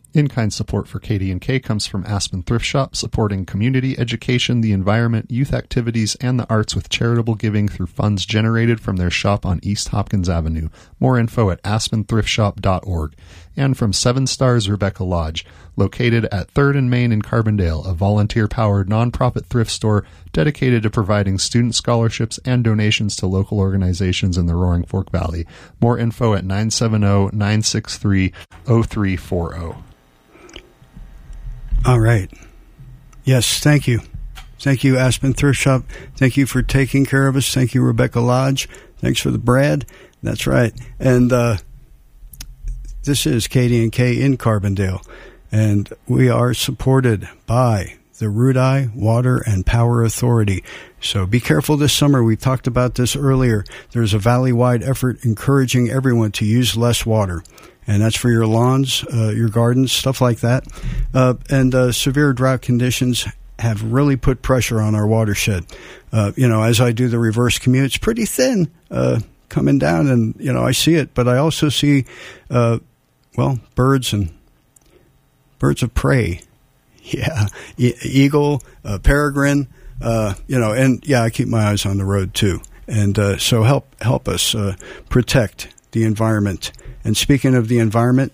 In-kind support for KD&K comes from Aspen Thrift Shop, supporting community education, the environment, youth activities, and the arts with charitable giving through funds generated from their shop on East Hopkins Avenue. More info at aspenthriftshop.org. And from 7 Stars Rebecca Lodge, located at 3rd and Main in Carbondale, a volunteer-powered nonprofit thrift store dedicated to providing student scholarships and donations to local organizations in the Roaring Fork Valley. More info at 970-963-0340. All right. Yes, thank you. Thank you, Aspen Thrift Shop. Thank you for taking care of us. Thank you, Rebecca Lodge. Thanks for the Brad. That's right. And this is KD&K in Carbondale. And we are supported by the Rudai Water and Power Authority. So be careful this summer. We talked about this earlier. There's a valley-wide effort encouraging everyone to use less water. And that's for your lawns, your gardens, stuff like that. And severe drought conditions have really put pressure on our watershed. As I do the reverse commute, it's pretty thin coming down, and, I see it. But I also see, birds of prey. Yeah, eagle, peregrine, I keep my eyes on the road, too. And so help us protect the environment. And speaking of the environment,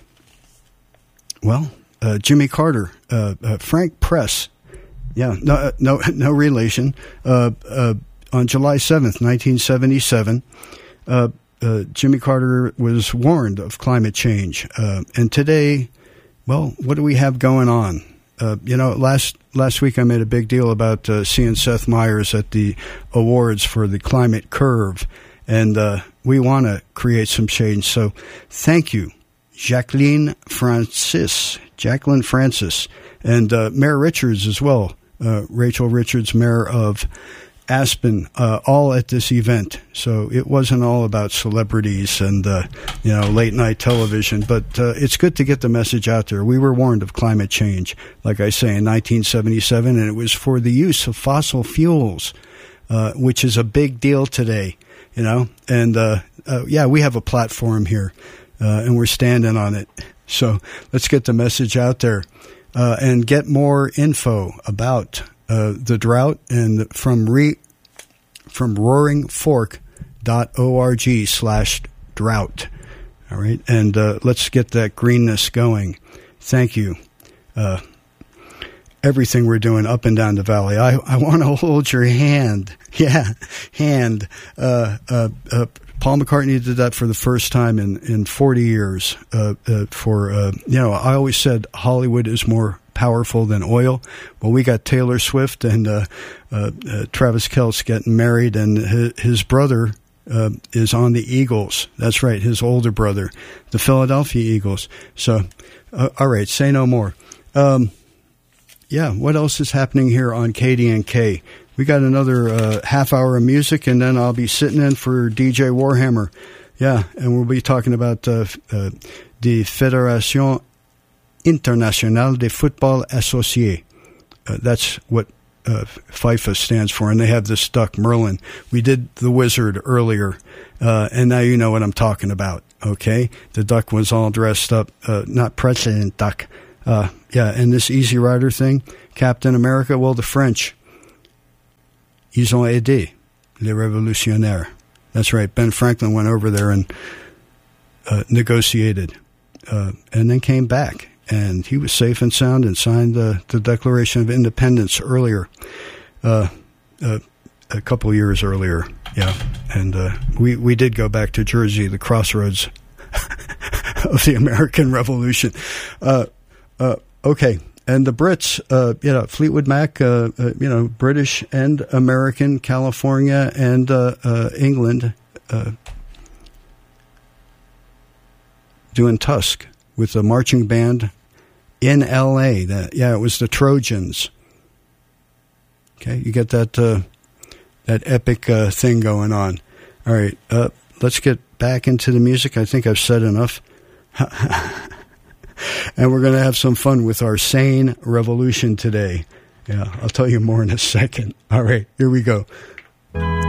Jimmy Carter, Frank Press, no relation. On July 7th, 1977, Jimmy Carter was warned of climate change. And today, what do we have going on? Last week I made a big deal about seeing Seth Meyers at the awards for the Climate Curve. And we want to create some change. So thank you, Jacqueline Francis, and Mayor Richards as well, Rachel Richards, Mayor of Aspen, all at this event. So it wasn't all about celebrities and, late night television, but it's good to get the message out there. We were warned of climate change, like I say, in 1977, and it was for the use of fossil fuels, which is a big deal today. And we have a platform here, and we're standing on it. So let's get the message out there and get more info about the drought and from roaringfork.org/drought. All right, and let's get that greenness going. Thank you. Everything we're doing up and down the valley. I want to hold your hand. Yeah, hand. Paul McCartney did that for the first time in 40 years. I always said Hollywood is more powerful than oil. Well, we got Taylor Swift and Travis Kelce getting married, and his brother is on the Eagles. That's right, his older brother, the Philadelphia Eagles. So, all right, say no more. What else is happening here on KD&K? We got another half hour of music, and then I'll be sitting in for DJ Warhammer. Yeah, and we'll be talking about the Fédération Internationale de Football Associé. That's what FIFA stands for, and they have this duck, Merlin. We did the wizard earlier, and now you know what I'm talking about, okay? The duck was all dressed up, not President Duck. And this Easy Rider thing, Captain America, the French, ils ont aidé les révolutionnaires. That's right. Ben Franklin went over there and negotiated, and then came back, and he was safe and sound and signed the Declaration of Independence earlier, a couple years earlier. Yeah, and we did go back to Jersey, the crossroads of the American Revolution. Okay. And the Brits, Fleetwood Mac, British and American, California and England, doing Tusk with a marching band in L.A. It was the Trojans. Okay, you get that epic thing going on. All right, let's get back into the music. I think I've said enough. And we're going to have some fun with our sane revolution today. Yeah, I'll tell you more in a second. All right, here we go.